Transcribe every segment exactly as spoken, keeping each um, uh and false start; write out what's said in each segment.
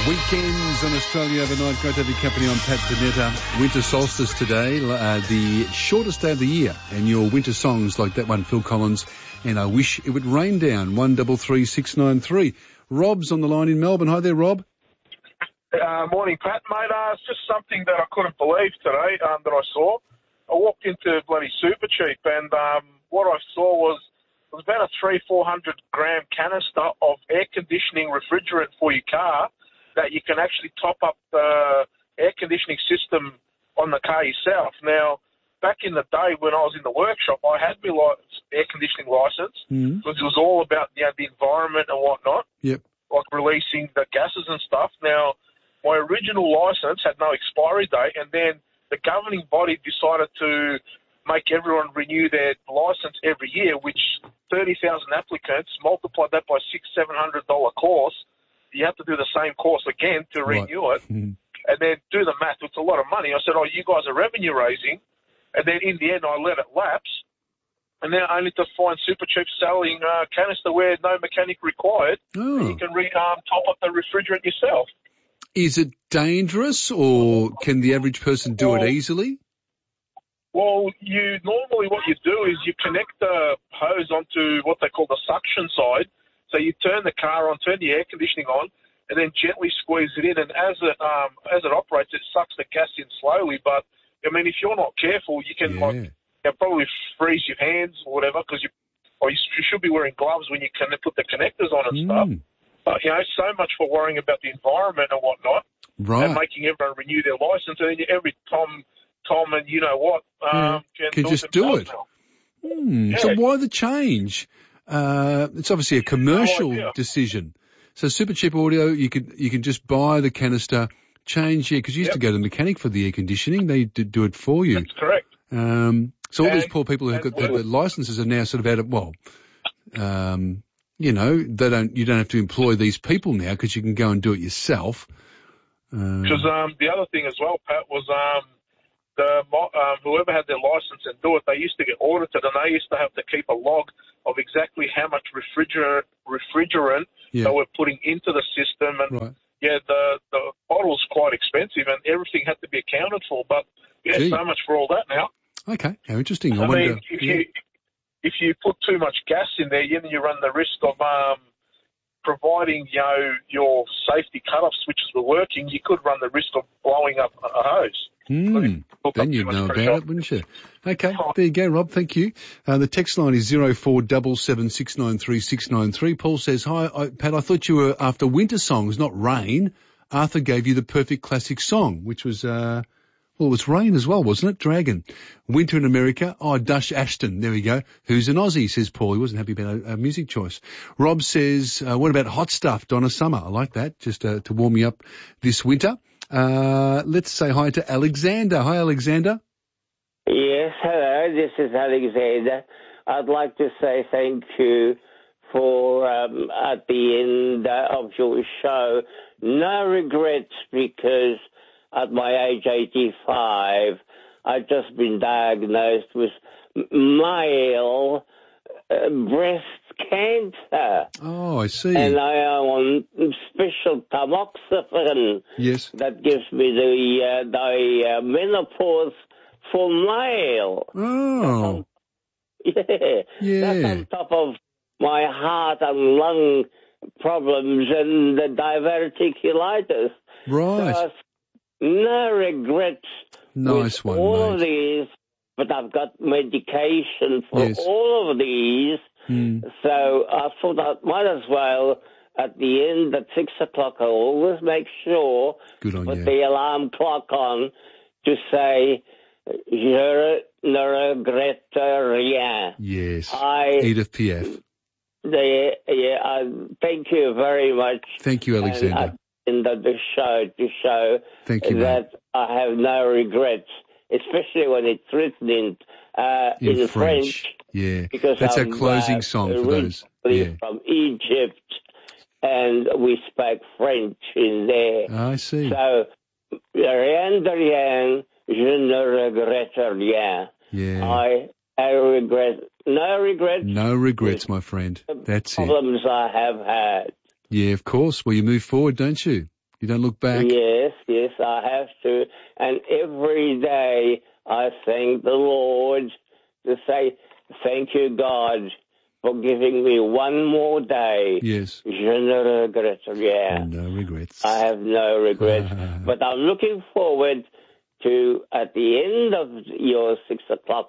Weekends on Australia overnight. Great to have your company. I'm Pat Panetta. Winter solstice today, uh, the shortest day of the year. And your winter songs like that one, Phil Collins, and I Wish It Would Rain Down, one double three six nine three. Rob's on the line in Melbourne. Hi there, Rob. Uh, morning, Pat, mate. Uh, it's just something that I couldn't believe today um, that I saw. I walked into bloody Supercheap, and um, what I saw was it was about a three, four hundred gram canister of air conditioning refrigerant for your car that you can actually top up the air conditioning system on the car yourself. Now, back in the day when I was in the workshop, I had my li- air conditioning license Mm. because it was all about, you know, the environment and whatnot, Yep. like releasing the gases and stuff. Now, my original license had no expiry date, and then the governing body decided to make everyone renew their license every year, which thirty thousand applicants, multiplied that by six, seven hundred dollar course. You have to do the same course again to Right. renew it, Mm. and then do the math. It's a lot of money. I said, oh, you guys are revenue raising, and then in the end I let it lapse, and then only to find Supercheap selling uh, canister where no mechanic required, and Oh. you can re- um, top up the refrigerant yourself. Is it dangerous, or can the average person do it Well- easily? Well, you normally what you do is you connect the hose onto what they call the suction side. So you turn the car on, turn the air conditioning on, and then gently squeeze it in. And as it um, as it operates, it sucks the gas in slowly. But I mean, if you're not careful, you can Yeah. like you know, probably freeze your hands or whatever, because you or you, you should be wearing gloves when you can put the connectors on and stuff. Mm. But you know, so much for worrying about the environment and whatnot, and Right. making everyone renew their license. And then every Tom, Tom, and you know what Yeah. um, can, Can do just it do themselves it. now. Hmm. Yeah. So why the change? Uh, it's obviously a commercial idea. decision. So Supercheap Audio, you could you can just buy the canister, change, yeah, because you used Yep. to go to the mechanic for the air conditioning. They did do it for you. That's correct. Um, so all these And- poor people who've and got the, well- the licenses are now sort of out of, well, um, you know, they don't, you don't have to employ these people now because you can go and do it yourself. Um, Because um, the other thing as well, Pat, was um, the mo- um, whoever had their license and do it, they used to get audited, and they used to have to keep a log of exactly how much refrigerant refrigerant yeah, they were putting into the system. And right. yeah, the the bottle's quite expensive, and everything had to be accounted for. But yeah, Gee. so much for all that now. Okay, how interesting. I, I wonder. mean, if yeah. you if you put too much gas in there, then you run the risk of um, providing you know your safety cut-off switches were working. You could run the risk of blowing up a hose. Hmm. Hook up Then too you'd much know pressure. about it, wouldn't you? Okay, there you go, Rob. Thank you. Uh, the text line is zero four seven seven six nine three six nine three. Paul says, hi, I, Pat, I thought you were after winter songs, not rain. Arthur gave you the perfect classic song, which was, uh, well, it was Rain as well, wasn't it? Dragon. Winter in America. Oh, Dush Ashton. There we go. Who's an Aussie, says Paul. He wasn't happy about a, a music choice. Rob says, uh, what about Hot Stuff, Donna Summer? I like that, just uh, to warm you up this winter. Uh, let's say hi to Alexander. Hi, Alexander. Yes, hello, this is Alexander. I'd like to say thank you for, um, at the end uh, of your show, no regrets, because at my age eighty-five, I've just been diagnosed with mild uh, breast cancer. Oh, I see. And I am on special tamoxifen Yes. that gives me the, uh, the uh, menopause for male. Oh, Yeah. Yeah. That's on top of my heart and lung problems and the diverticulitis. right. So, no regrets Nice with one, all mate. of these, but I've got medication for Yes. all of these. Hmm. So I thought I might as well, at the end at six o'clock, I always make sure Good on put you. the alarm clock on to say, je ne regrette rien. Yes. I, Edith Piaf. the, yeah, I thank you very much. Thank you, Alexander. And at the end of the show to show Thank you, that I have no regrets, especially when it's written in, uh, In in, French. Yeah. because That's our I'm, closing uh, song for those. originally Yeah. from Egypt, and we spoke French in there. I see. So, rien de rien, je ne regrette rien. Yeah. I, I regret, no regrets. No regrets, my friend. the That's it. problems I have had. Yeah, of course. Well, you move forward, don't you? You don't look back? Yes, yes, I have to. And every day I thank the Lord to say, thank you, God, for giving me one more day. Yes. Je ne regrette rien. No regrets. I have no regrets. But I'm looking forward to, at the end of your six o'clock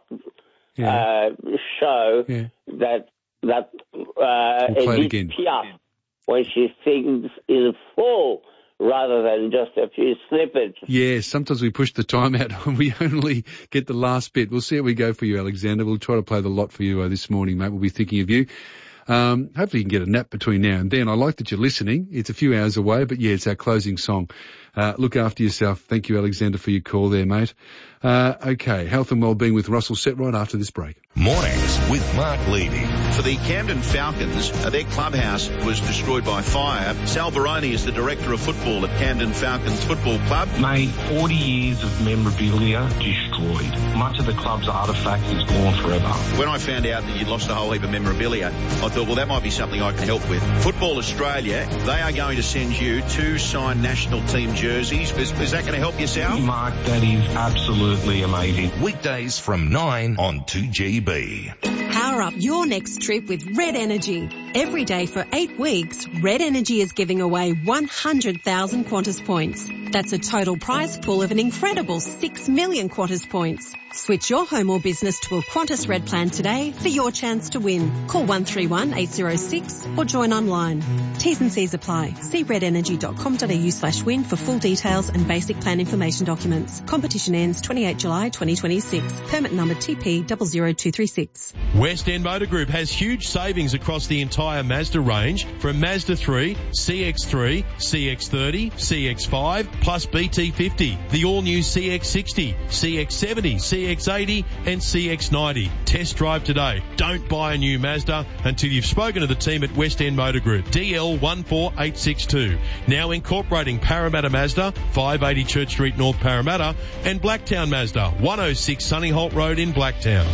yeah. uh, show, yeah. that, that uh, we'll play it Edith again. Piaf, when she sings in full, rather than just a few snippets. Yeah, sometimes we push the time out and we only get the last bit. We'll see how we go for you, Alexander. We'll try to play the lot for you uh, this morning, mate. We'll be thinking of you. Um, hopefully you can get a nap between now and then. I like that you're listening. It's a few hours away, but yeah, it's our closing song. Uh, look after yourself. Thank you, Alexander, for your call there, mate. Uh, okay, health and wellbeing with Russell Set right after this break. Mornings with Mark Levy. For the Camden Falcons, uh, their clubhouse was destroyed by fire. Sal Baroni is the director of football at Camden Falcons Football Club. Mate, forty years of memorabilia destroyed. Much of the club's artefacts is gone forever. When I found out that you'd lost a whole heap of memorabilia, I thought, well, that might be something I can help with. Football Australia, they are going to send you two signed national team jerseys. Is, is that going to help you, Sal? Mark, that is absolutely amazing. Weekdays from nine on two G B. Power up your next trip with Red Energy. Every day for eight weeks, Red Energy is giving away one hundred thousand Qantas points. That's a total prize pool of an incredible six million Qantas points. Switch your home or business to a Qantas Red plan today for your chance to win. Call one three one eight zero six or join online. T's and C's apply. See redenergy.com.au slash win for full details and basic plan information documents. Competition ends twenty-eighth of July twenty twenty-six. Permit number T P zero zero two three six. West End Motor Group has huge savings across the entire Mazda range from Mazda three, C X three, C X thirty, C X five, plus B T fifty, the all-new C X sixty, C X seventy, C X eighty and C X ninety. Test drive today. Don't buy a new Mazda until you've spoken to the team at West End Motor Group. D L one four eight six two. Now incorporating Parramatta Mazda, five eighty Church Street, North Parramatta, and Blacktown Mazda, one oh six Sunnyholt Road in Blacktown.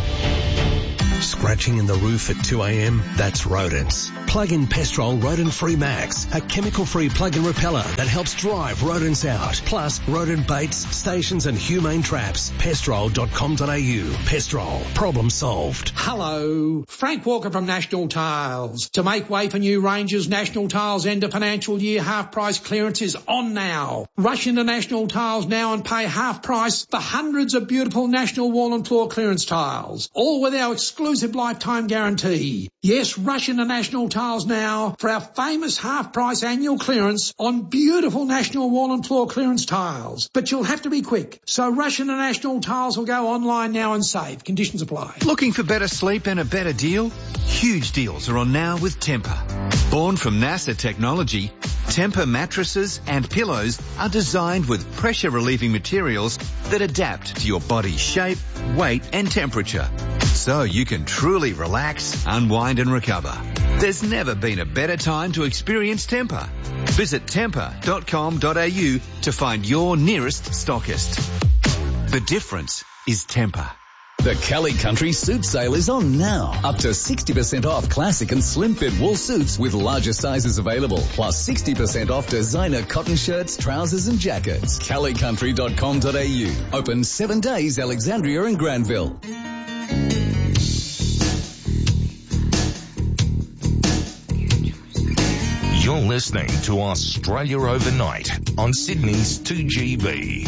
Scratching in the roof at two a.m.? That's rodents. Plug in Pestrol Rodent Free Max, a chemical-free plug-in repeller that helps drive rodents out. Plus, rodent baits, stations and humane traps. Pestrol dot com dot a u. Pestrol. Problem solved. Hello. Frank Walker from National Tiles. To make way for new ranges, National Tiles end of financial year half-price clearance is on now. Rush into National Tiles now and pay half price for hundreds of beautiful National Wall and Floor clearance tiles. All with our exclusive lifetime guarantee. Yes, rush into National Tiles now for our famous half-price annual clearance on beautiful National Wall and Floor clearance tiles. But you'll have to be quick. So rush into National Tiles or go online now and save. Conditions apply. Looking for better sleep and a better deal? Huge deals are on now with Tempur. Born from NASA technology, Tempur mattresses and pillows are designed with pressure-relieving materials that adapt to your body's shape, weight and temperature. So you can truly relax, unwind and recover. There's never been a better time to experience Tempur. Visit tempur dot com dot a u to find your nearest stockist. The difference is Tempur. The Kelly Country Suit Sale is on now. Up to sixty percent off classic and slim fit wool suits with larger sizes available. Plus sixty percent off designer cotton shirts, trousers and jackets. kelly country dot com dot a u. Open seven days, Alexandria and Granville. You're listening to Australia Overnight on Sydney's two G B.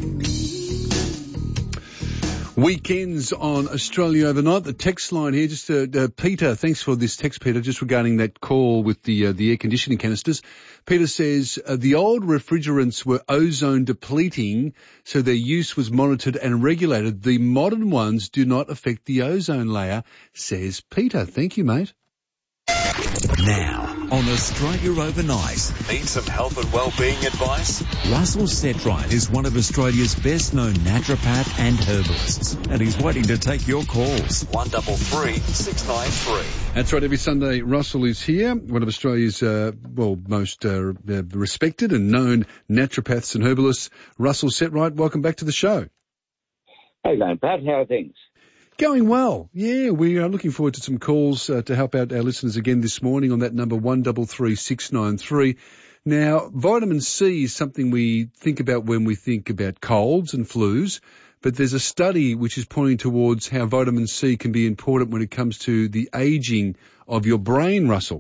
Weekends on Australia Overnight. The text line here, just uh, uh, Peter, thanks for this text, Peter, just regarding that call with the uh, the air conditioning canisters. Peter says uh, the old refrigerants were ozone depleting, so their use was monitored and regulated. The modern ones do not affect the ozone layer, says Peter. Thank you, mate. Now, on Australia Overnight. Need some health and well-being advice? Russell Setright is one of Australia's best-known naturopath and herbalists, and he's waiting to take your calls. one double three six nine three. That's right. Every Sunday, Russell is here, one of Australia's, uh, well, most uh, respected and known naturopaths and herbalists. Russell Setright, welcome back to the show. Hey, man, Pat, how are things? Going well. Yeah, we are looking forward to some calls uh, to help out our listeners again this morning on that number one double three six nine three. Now, vitamin C is something we think about when we think about colds and flus, but there's a study which is pointing towards how vitamin C can be important when it comes to the ageing of your brain, Russell.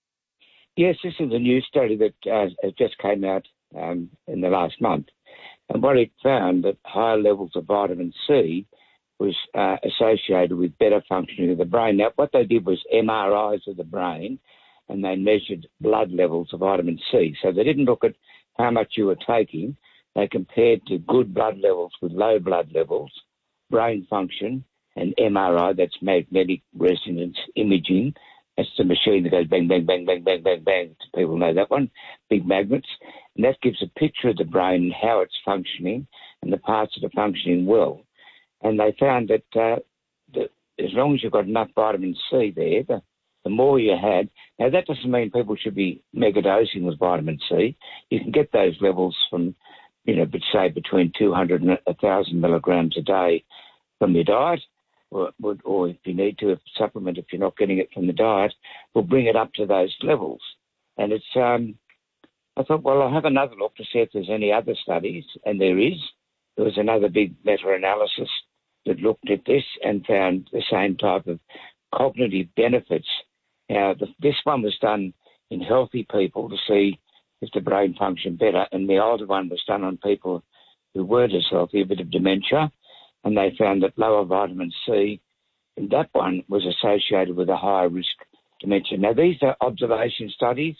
Yes, this is a new study that uh, just came out um, in the last month. And what it found that higher levels of vitamin C was uh, associated with better functioning of the brain. Now, what they did was M R Is of the brain, and they measured blood levels of vitamin C. So they didn't look at how much you were taking. They compared to good blood levels with low blood levels, brain function, and M R I, that's magnetic resonance imaging. That's the machine that goes bang, bang, bang, bang, bang, bang, bang. People know that one, big magnets. And that gives a picture of the brain and how it's functioning and the parts that are functioning well. And they found that, uh, that as long as you've got enough vitamin C there, the, the more you had. Now, that doesn't mean people should be megadosing with vitamin C. You can get those levels from, you know, say between two hundred and one thousand milligrams a day from your diet, or, or if you need to, if supplement, if you're not getting it from the diet, we'll bring it up to those levels. And it's, um, I thought, well, I'll have another look to see if there's any other studies, and there is. There was another big meta-analysis that looked at this and found the same type of cognitive benefits. Now, the, this one was done in healthy people to see if the brain functioned better, and the older one was done on people who weren't as healthy, a bit of dementia, and they found that lower vitamin C in that one was associated with a higher risk dementia. Now, these are observation studies,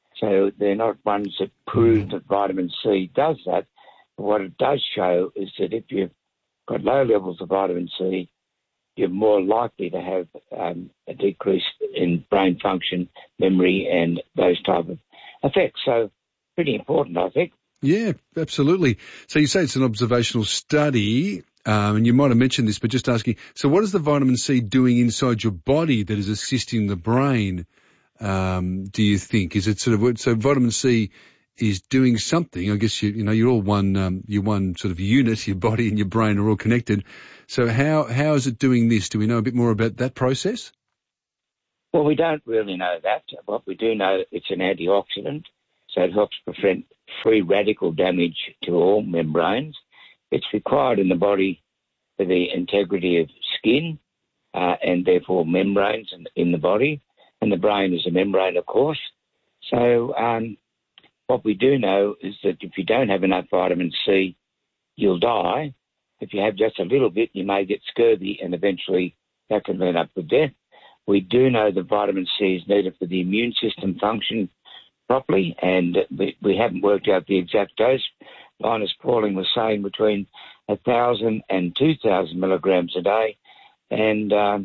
so they're not ones that prove that vitamin C does that. But what it does show is that if you've got low levels of vitamin C, you're more likely to have um, a decrease in brain function, memory, and those type of effects. So pretty important, I think. Yeah, absolutely. So you say it's an observational study, um, and you might have mentioned this, but just asking, so what is the vitamin C doing inside your body that is assisting the brain, um, do you think? Is it sort of, so vitamin C is doing something. I guess, you, you know, you're all one, um, you're one sort of unit, your body and your brain are all connected. So how, how is it doing this? Do we know a bit more about that process? Well, we don't really know that. What we do know, it's an antioxidant, so it helps prevent free radical damage to all membranes. It's required in the body for the integrity of skin uh, and therefore membranes in, in the body. And the brain is a membrane, of course. So um, what we do know is that if you don't have enough vitamin C, you'll die. If you have just a little bit, you may get scurvy, and eventually that can end up with death. We do know that vitamin C is needed for the immune system function properly, and we, we haven't worked out the exact dose. Linus Pauling was saying between one thousand and two thousand milligrams a day, and um,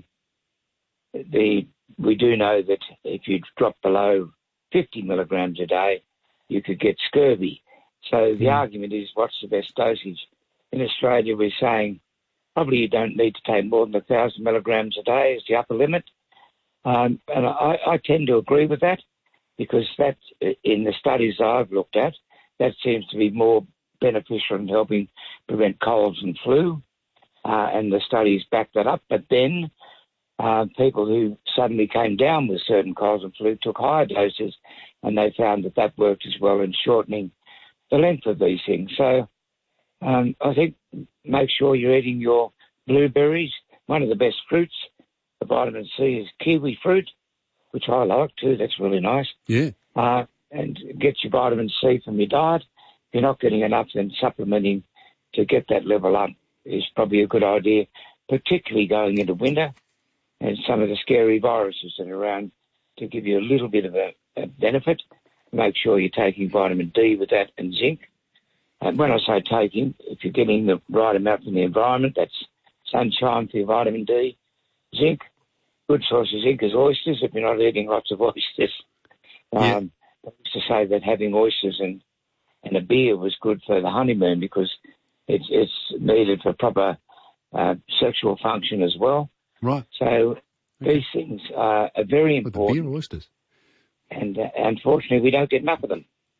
the we do know that if you drop below fifty milligrams a day, you could get scurvy. So the mm. argument is, what's the best dosage? In Australia, we're saying probably you don't need to take more than one thousand milligrams a day as the upper limit. Um, and I, I tend to agree with that, because that, in the studies I've looked at, that seems to be more beneficial in helping prevent colds and flu, uh, and the studies back that up. But then uh, people who suddenly came down with certain colds and flu took higher doses, and they found that that worked as well in shortening the length of these things. So um, I think make sure you're eating your blueberries. One of the best fruits for vitamin C is kiwi fruit, which I like too. That's really nice. Yeah. Uh, and get your vitamin C from your diet. If you're not getting enough, then supplementing to get that level up is probably a good idea, particularly going into winter and some of the scary viruses that are around, to give you a little bit of a, a benefit. Make sure you're taking vitamin D with that, and zinc. And when I say taking, if you're getting the right amount from the environment, that's sunshine for your vitamin D. Zinc, good source of zinc is oysters, if you're not eating lots of oysters. Yeah. Um, I used to say that having oysters and, and a beer was good for the honeymoon, because it's, it's needed for proper uh, sexual function as well. Right. So okay. These things are, are very important. With the beer or oysters? And uh, unfortunately, we don't get enough of them.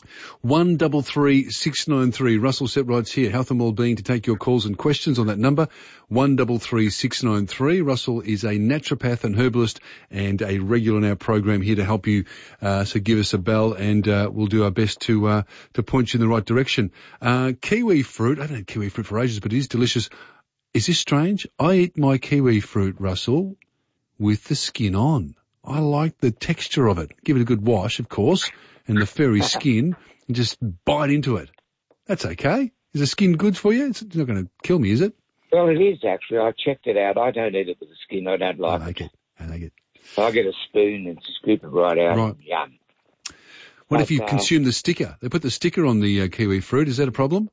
One double three six nine three. Russell Setrights here, Health and Wellbeing, to take your calls and questions on that number. One double three six nine three. Russell is a naturopath and herbalist and a regular in our program here to help you. Uh, so give us a bell and uh, we'll do our best to uh, to point you in the right direction. Uh, kiwi fruit. I haven't had kiwi fruit for ages, but it is delicious. Is this strange? I eat my kiwi fruit, Russell, with the skin on. I like the texture of it. Give it a good wash, of course, and the furry skin. And just bite into it. That's okay. Is the skin good for you? It's not going to kill me, is it? Well, it is actually. I checked it out. I don't eat it with the skin. I don't like, I like it. it. I like it. So I get a spoon and scoop it right out. Right. Yum. What but, if you uh, consume the sticker? They put the sticker on the uh, kiwi fruit. Is that a problem?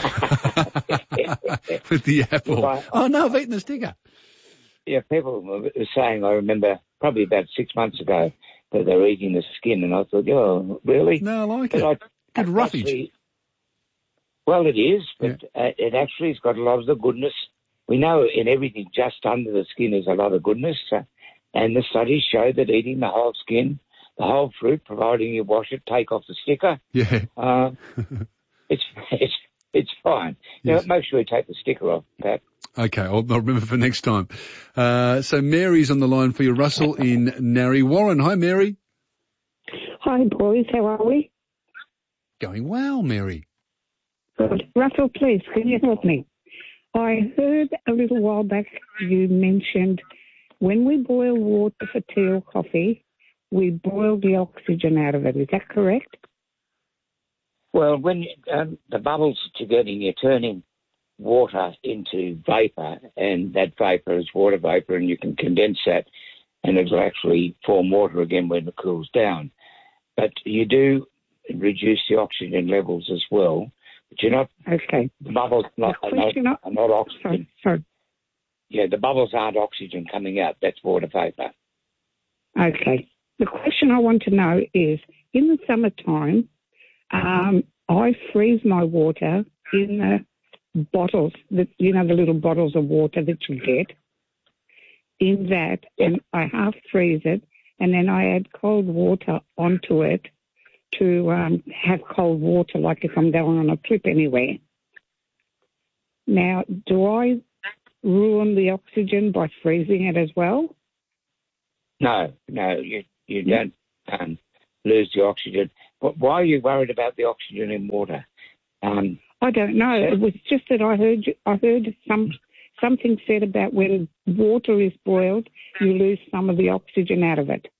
With the apple. Well, I, oh, no, I've eaten the sticker. Yeah, people were saying, I remember probably about six months ago, that they were eating the skin, and I thought, oh, really? No, I like but it. I, Good roughage. Actually, well, it is, but yeah. uh, it actually has got a lot of the goodness. We know in everything just under the skin is a lot of goodness, uh, and the studies show that eating the whole skin, the whole fruit, providing you wash it, take off the sticker, yeah, uh, it's it's it's fine. Yes. Now, make sure you take the sticker off, Pat. Okay, I'll, I'll remember for next time. Uh, so Mary's on the line for you, Russell, in Narre Warren. Hi, Mary. Hi, boys. How are we? Going well, Mary. Good. Russell, please, can you help me? I heard a little while back you mentioned when we boil water for tea or coffee, we boil the oxygen out of it. Is that correct? Well, when um, the bubbles that you're getting, you're turning water into vapour, and that vapour is water vapour, and you can condense that, and it'll actually form water again when it cools down. But you do reduce the oxygen levels as well, but you're not. Okay. The bubbles not, are, not, are not oxygen. Sorry, sorry. Yeah, the bubbles aren't oxygen coming out. That's water vapour. Okay. The question I want to know is, in the summertime, um, I freeze my water in the bottles, that you know, the little bottles of water that you get. In that, yeah. And I half freeze it, and then I add cold water onto it to um, have cold water, like if I'm going on a trip anywhere. Now, do I ruin the oxygen by freezing it as well? No, no, you you don't um, lose the oxygen. But why are you worried about the oxygen in water? Um, I don't know. It was just that I heard you, I heard some something said about when water is boiled, you lose some of the oxygen out of it.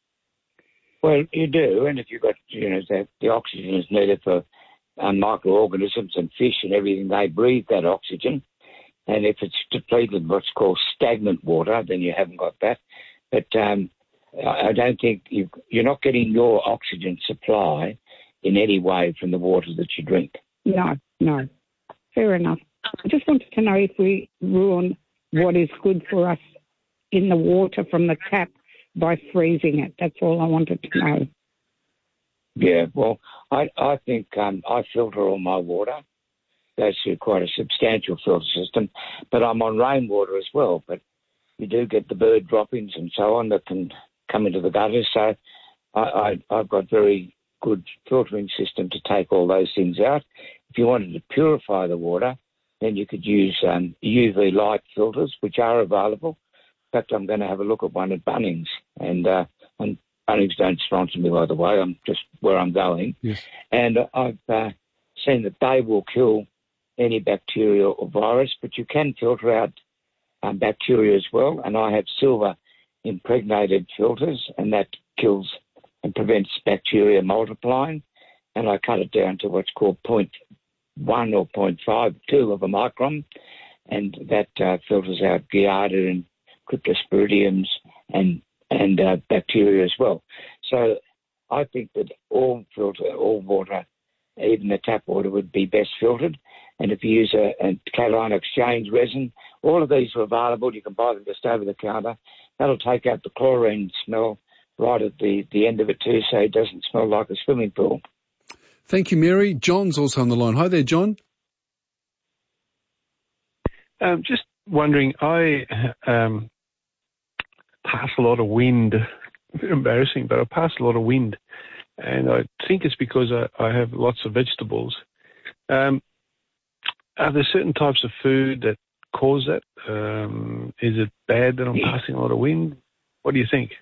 Well, you do, and if you've got, you know, the, the oxygen is needed for um, microorganisms and fish and everything, they breathe that oxygen. And if it's depleted what's called stagnant water, then you haven't got that. But um, I don't think you you're not getting your oxygen supply in any way from the water that you drink. No, no. Fair enough. I just wanted to know if we ruin what is good for us in the water from the tap by freezing it. That's all I wanted to know. Yeah, well, I, I think um, I filter all my water. Goes through quite a substantial filter system, but I'm on rainwater as well. But you do get the bird droppings and so on that can come into the gutters. So I, I, I've got very good filtering system to take all those things out. If you wanted to purify the water, then you could use um, U V light filters, which are available. In fact, I'm going to have a look at one at Bunnings, and, uh, and Bunnings don't sponsor me, by the way. I'm just where I'm going. Yes. And I've uh, seen that they will kill any bacteria or virus, but you can filter out um, bacteria as well. And I have silver impregnated filters, and that kills and prevents bacteria multiplying. And I cut it down to what's called zero point one or zero point five two of a micron, and that uh, filters out Giardia and Cryptosporidiums and and uh, bacteria as well. So I think that all filter, all water, even the tap water, would be best filtered. And if you use a, a cation exchange resin, all of these are available. You can buy them just over the counter. That'll take out the chlorine smell right at the, the end of it too, so it doesn't smell like a swimming pool. Thank you, Mary. John's also on the line. Hi there, John. Um, just wondering, I um, pass a lot of wind. Embarrassing, but I pass a lot of wind and I think it's because I, I have lots of vegetables. Um, are there certain types of food that cause that? Um, is it bad that I'm passing a lot of wind? What do you think?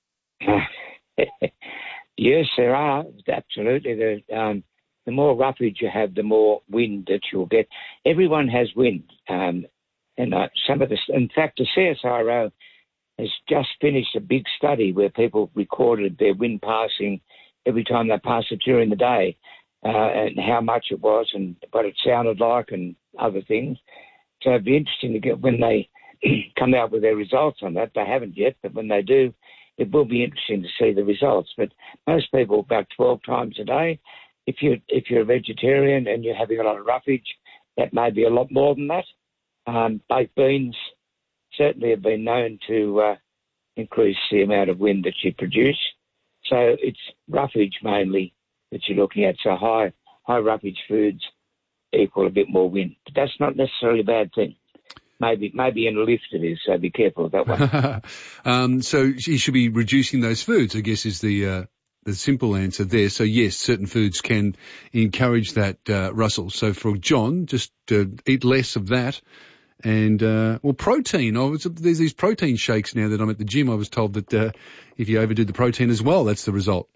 Yes, there are, absolutely. The, um, the more roughage you have, the more wind that you'll get. Everyone has wind. Um, and uh, some of the, in fact, the C S I R O has just finished a big study where people recorded their wind passing every time they passed it during the day, uh, and how much it was and what it sounded like and other things. So it'd be interesting to get when they come out with their results on that. They haven't yet, but when they do, it will be interesting to see the results. But most people about twelve times a day. If you if you're a vegetarian and you're having a lot of roughage, that may be a lot more than that. Um, baked beans certainly have been known to uh, increase the amount of wind that you produce. So it's roughage mainly that you're looking at. So high high roughage foods equal a bit more wind. But that's not necessarily a bad thing. Maybe maybe in a lift it is, so be careful of that one. um, so you should be reducing those foods, I guess, is the uh, the simple answer there. So yes, certain foods can encourage that, uh, Russell. So for John, just uh, eat less of that. And, uh, well, protein. Oh, it's, there's these protein shakes now that I'm at the gym. I was told that uh, if you overdo the protein as well, that's the result.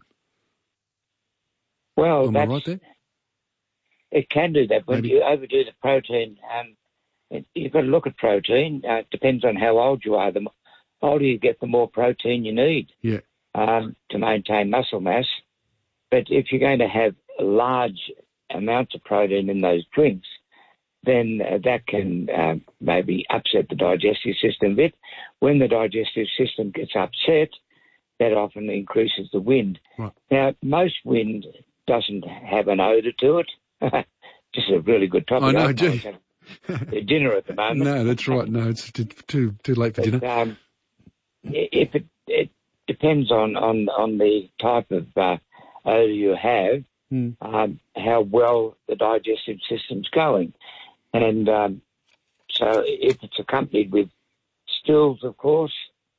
Well, Am I that's, right there? It can do that. When Maybe. you overdo the protein, um, it, you've got to look at protein. Uh, it depends on how old you are. The older you get, the more protein you need yeah. um, to maintain muscle mass. But if you're going to have large amounts of protein in those drinks, then uh, that can uh, maybe upset the digestive system a bit. When the digestive system gets upset, that often increases the wind. Right. Now, most wind doesn't have an odour to it. This is a really good topic. I know, I gee. have dinner at the moment. No, that's right. No, it's too too, too late for but, dinner. Um, if it, it depends on, on, on the type of uh, odour you have, mm. um, how well the digestive system's going. And um, so if it's accompanied with stills, of course,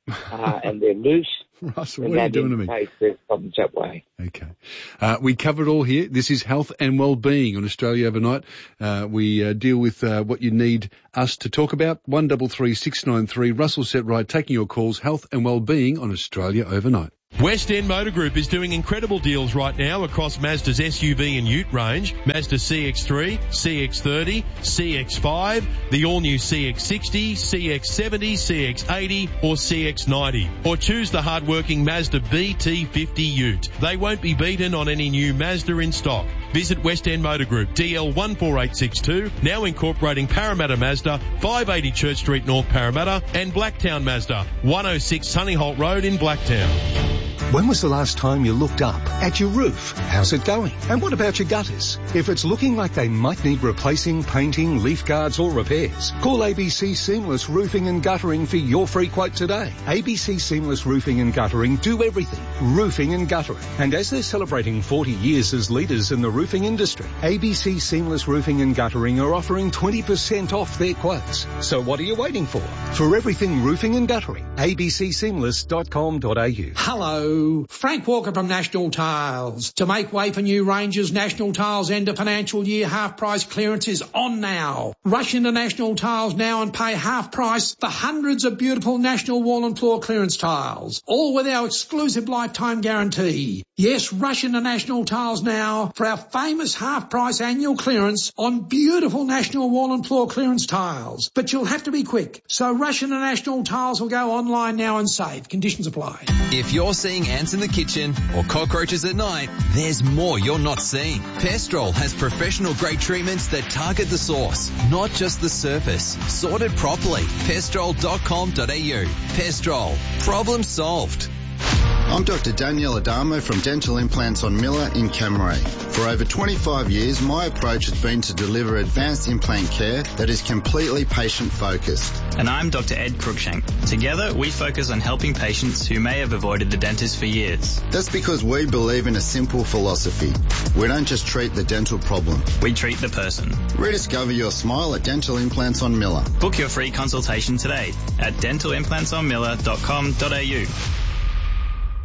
uh, and they're loose, Russell, then what are you that doing to me? indicates there's problems that way. Okay. Uh, we cover it all here. This is Health and Wellbeing on Australia Overnight. Uh, we uh, deal with uh, what you need us to talk about. one three three six nine three. Russell Setright taking your calls. Health and Wellbeing on Australia Overnight. West End Motor Group is doing incredible deals right now across Mazda's S U V and Ute range, Mazda C X three, C X thirty, C X five, the all-new C X sixty, C X seventy, C X eighty or C X ninety. Or choose the hard-working Mazda B T fifty Ute. They won't be beaten on any new Mazda in stock. Visit West End Motor Group, D L one four eight six two, now incorporating Parramatta Mazda, five eighty Church Street, North Parramatta, and Blacktown Mazda, one oh six Sunnyholt Road in Blacktown. When was the last time you looked up at your roof? How's it going? And what about your gutters? If it's looking like they might need replacing, painting, leaf guards or repairs, call A B C Seamless Roofing and Guttering for your free quote today. A B C Seamless Roofing and Guttering do everything. Roofing and guttering. And as they're celebrating forty years as leaders in the roofing industry, A B C Seamless Roofing and Guttering are offering twenty percent off their quotes. So what are you waiting for? For everything roofing and guttering, a b c seamless dot com dot a u. Hello, Frank Walker from National Tiles. To make way for new ranges, National Tiles end of financial year half price clearance is on now. Rush into National Tiles now and pay half price for hundreds of beautiful National wall and floor clearance tiles, all with our exclusive lifetime guarantee. Yes, rush into National Tiles now for our famous half price annual clearance on beautiful National wall and floor clearance tiles. But you'll have to be quick. So rush into National Tiles or go online now and save. Conditions apply. If you're seeing ants in the kitchen or cockroaches at night, there's more you're not seeing. Pestrol has professional grade treatments that target the source, not just the surface. Sorted properly. pestrol dot com dot a u. Pestrol. Problem solved. I'm Doctor Daniel Adamo from Dental Implants on Miller in Camray. For over twenty-five years, my approach has been to deliver advanced implant care that is completely patient-focused. And I'm Doctor Ed Cruikshank. Together, we focus on helping patients who may have avoided the dentist for years. That's because we believe in a simple philosophy. We don't just treat the dental problem. We treat the person. Rediscover your smile at Dental Implants on Miller. Book your free consultation today at dental implants on miller dot com dot a u.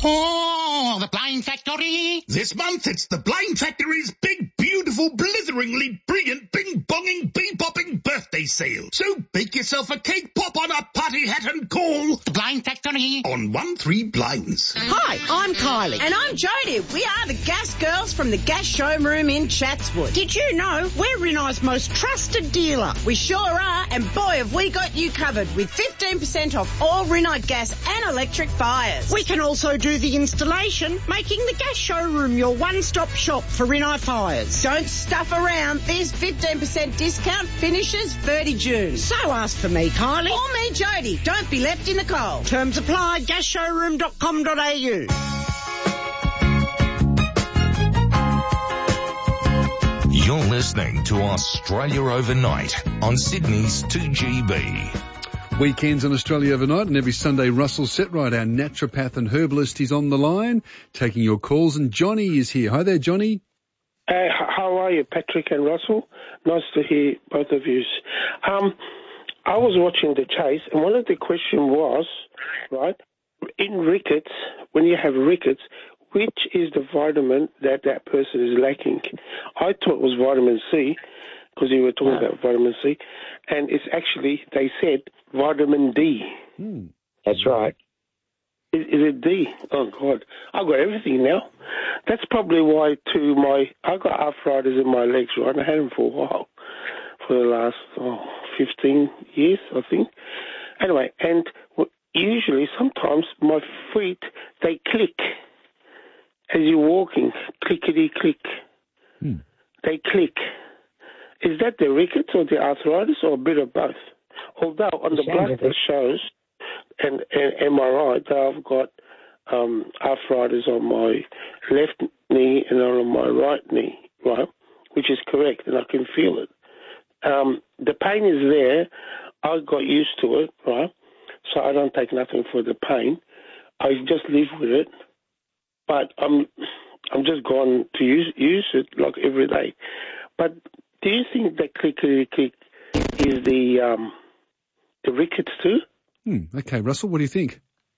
Oh, the Blind Factory. This month it's the Blind Factory's big, beautiful, blitheringly brilliant, bing-bonging, bee-bopping birthday sale. So bake yourself a cake, pop on a party hat and call The Blind Factory on one three Blinds. Hi, I'm Kylie. And I'm Jodie. We are the Gas Girls from the Gas Showroom in Chatswood. Did you know we're Rinnai's most trusted dealer? We sure are, and boy have we got you covered with fifteen percent off all Rinnai gas and electric fires. We can also do the installation, making the Gas Showroom your one-stop shop for Rinnai fires. Don't stuff around. This fifteen percent discount finishes thirty June. So ask for me, Kylie, or me, Jodie. Don't be left in the cold. Terms apply, gas showroom dot com dot a u. You're listening to Australia Overnight on Sydney's two G B. Weekends on Australia Overnight, and every Sunday Russell Setright, our naturopath and herbalist, is on the line taking your calls, and Johnny is here. Hi there, Johnny. Uh, how are you, Patrick and Russell? Nice to hear both of you. Um, I was watching the chase, and one of the questions was, right, in rickets, when you have rickets, which is the vitamin that that person is lacking? I thought it was vitamin C, because you were talking about vitamin C, and it's actually, they said, vitamin D. Hmm. That's right. Is, is it D? Oh, God. I've got everything now. That's probably why, too, my, I've got arthritis in my legs, right? I had them for a while, for the last oh, fifteen years, I think. Anyway, and usually, sometimes, my feet, they click as you're walking, clickety-click. Hmm. They click. Is that the rickets or the arthritis or a bit of both? Although on the blood test shows, and, and M R I, that I've got um, arthritis on my left knee and on my right knee, right, which is correct, and I can feel it. Um, the pain is there. I got used to it, right, so I don't take nothing for the pain. I just live with it, but I'm I'm just going to use use it like every day. But do you think that clickety click is the um, the rickets too? Hmm. Okay, Russell, what do you think?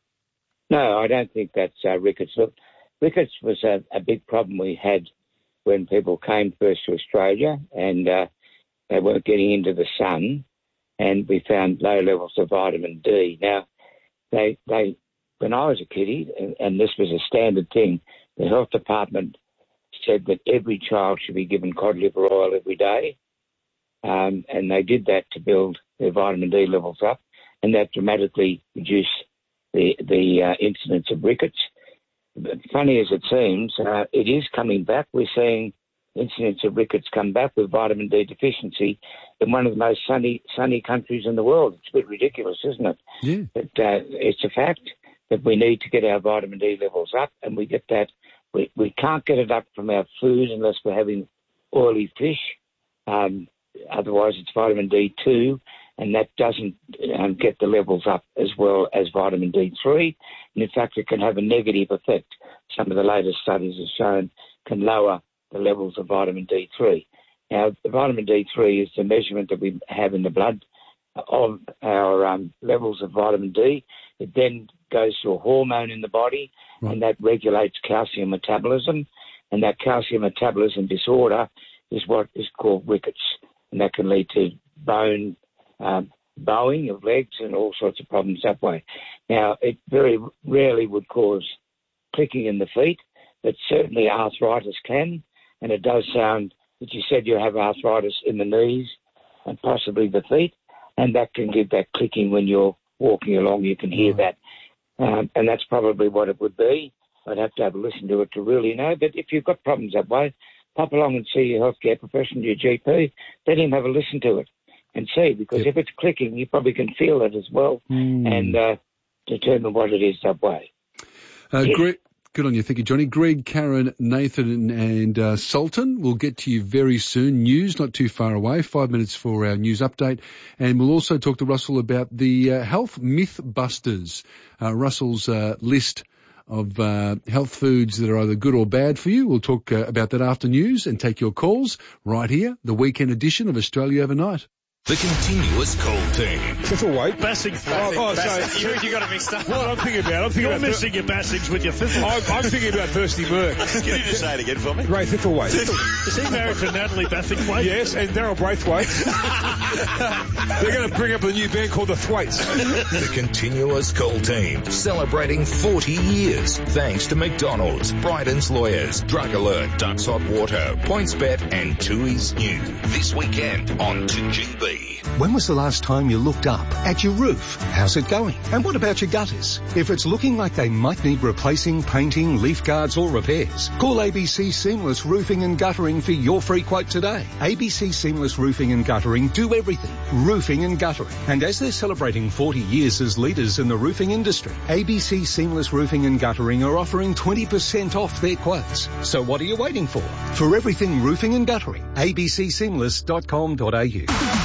No, I don't think that's uh, rickets. Look, rickets was a, a big problem we had when people came first to Australia, and uh, they weren't getting into the sun, and we found low levels of vitamin D. Now, they they when I was a kiddie, and, and this was a standard thing, the health department said that every child should be given cod liver oil every day, um, and they did that to build their vitamin D levels up, and that dramatically reduced the the uh, incidence of rickets. But funny as it seems, uh, it is coming back. We're seeing incidence of rickets come back with vitamin D deficiency in one of the most sunny sunny countries in the world. It's a bit ridiculous, isn't it? Yeah. But uh, it's a fact that we need to get our vitamin D levels up, and we get that. We, we can't get it up from our food unless we're having oily fish. Um, otherwise, it's vitamin D two, and that doesn't um, get the levels up as well as vitamin D three. And in fact, it can have a negative effect. Some of the latest studies have shown can lower the levels of vitamin D three. Now, the vitamin D three is the measurement that we have in the blood of our um, levels of vitamin D. It then goes to a hormone in the body, right, and that regulates calcium metabolism. And that calcium metabolism disorder is what is called rickets, and that can lead to bone um, bowing of legs and all sorts of problems that way. Now, it very rarely would cause clicking in the feet, but certainly arthritis can, and it does sound that you said you have arthritis in the knees and possibly the feet, and that can give that clicking when you're walking along. You can hear that, um, and that's probably what it would be. I'd have to have a listen to it to really know, but if you've got problems that way, pop along and see your healthcare professional, your G P, let him have a listen to it and see, because yep. if it's clicking, you probably can feel it as well mm. and uh, determine what it is that way. Uh, yeah. Great. Good on you. Thank you, Johnny. Greg, Karen, Nathan and uh, Sultan. We'll get to you very soon. News not too far away. Five minutes for our news update. And we'll also talk to Russell about the uh, health myth busters. Uh, Russell's uh, list of uh, health foods that are either good or bad for you. We'll talk uh, about that after news and take your calls right here, the weekend edition of Australia Overnight. The continuous call team. Fifth weight. Bassing. Oh, oh Bassing. so You, you got it mixed up. What I'm thinking about, I'm thinking You're about missing your Bassings with your fifth. I'm, I'm thinking about Thirsty Merc. Can you just say it again for me? Ray Thitherwaite. Is he married to Natalie Bassingthwaite? Yes, and Daryl Braithwaite. They're going to bring up a new band called the Thwaites. The continuous call team, celebrating forty years. Thanks to McDonald's, Bryden's Lawyers, Drug Alert, Ducks Hot Water, PointsBet, and Tooheys New. This weekend on two G B. When was the last time you looked up at your roof? How's it going? And what about your gutters? If it's looking like they might need replacing, painting, leaf guards or repairs, call A B C Seamless Roofing and Guttering for your free quote today. A B C Seamless Roofing and Guttering do everything. Roofing and guttering. And as they're celebrating forty years as leaders in the roofing industry, A B C Seamless Roofing and Guttering are offering twenty percent off their quotes. So what are you waiting for? For everything roofing and guttering, a b c seamless dot com dot a u.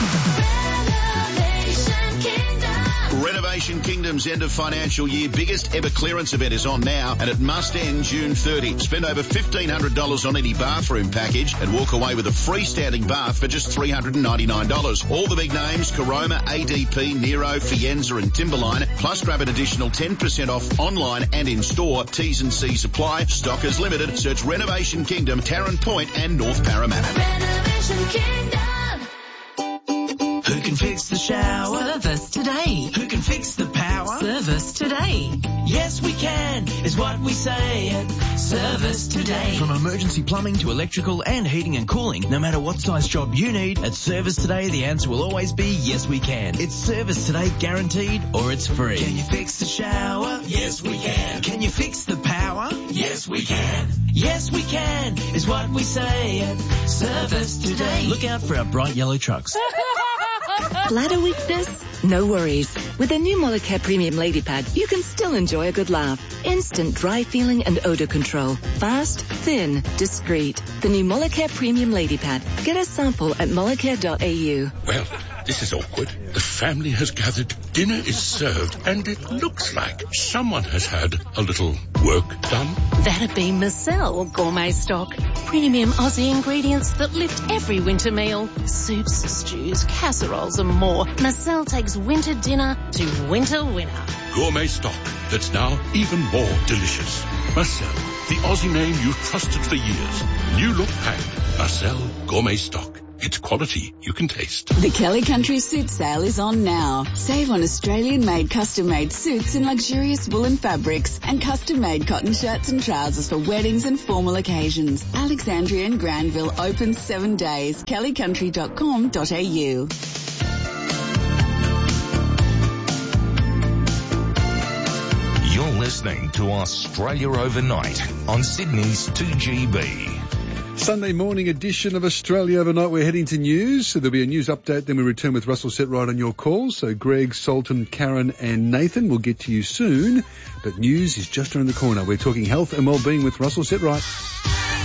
Renovation Kingdom's end of financial year biggest ever clearance event is on now, and it must end June thirtieth. Spend over fifteen hundred dollars on any bathroom package and walk away with a freestanding bath for just three hundred ninety-nine dollars. All the big names, Caroma, A D P, Nero, Fienza and Timberline, plus grab an additional ten percent off online and in-store. T's and C's apply. Stock is limited. Search Renovation Kingdom, Tarrant Point and North Parramatta. Renovation Kingdom. Who can fix the shower? Service today. Who can fix the power? Service today. Yes, we can, is what we say at Service Today. From emergency plumbing to electrical and heating and cooling, no matter what size job you need, at Service Today, the answer will always be yes, we can. It's Service Today guaranteed or it's free. Can you fix the shower? Yes, we can. Can you fix the power? Yes, we can. Yes, we can, is what we say at Service Today. Look out for our bright yellow trucks. Bladder weakness? No worries. With the new Molicare Premium Lady Pad, you can still enjoy a good laugh. Instant dry feeling and odor control. Fast, thin, discreet. The new Molicare Premium Lady Pad. Get a sample at molicare dot a u. Well, this is awkward. The family has gathered, dinner is served, and it looks like someone has had a little work done. That'd be Marcel Gourmet Stock. Premium Aussie ingredients that lift every winter meal. Soups, stews, casseroles and more. Marcel takes winter dinner to winter winner. Gourmet stock that's now even more delicious. Marcel, the Aussie name you've trusted for years. New look packed. Marcel Gourmet Stock. It's quality you can taste. The Kelly Country Suit Sale is on now. Save on Australian-made custom-made suits in luxurious woolen fabrics and custom-made cotton shirts and trousers for weddings and formal occasions. Alexandria and Granville open seven days. kelly country dot com dot a u. You're listening to Australia Overnight on Sydney's two G B. Sunday morning edition of Australia Overnight. We're heading to news, so there'll be a news update. Then we return with Russell Setright on your calls. So Greg, Sultan, Karen and Nathan will get to you soon. But news is just around the corner. We're talking health and wellbeing with Russell Setright.